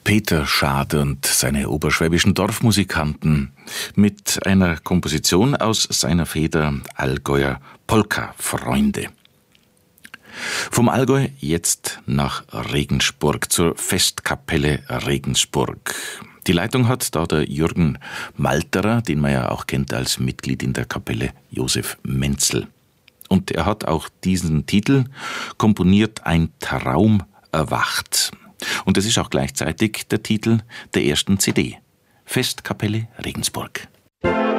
Peter Schad und seine oberschwäbischen Dorfmusikanten mit einer Komposition aus seiner Feder Allgäuer Polka-Freunde. Vom Allgäu jetzt nach Regensburg, zur Festkapelle Regensburg. Die Leitung hat da der Jürgen Malterer, den man ja auch kennt als Mitglied in der Kapelle Josef Menzel. Und er hat auch diesen Titel komponiert, Ein Traum erwacht. Und es ist auch gleichzeitig der Titel der ersten CD, Festkapelle Regensburg.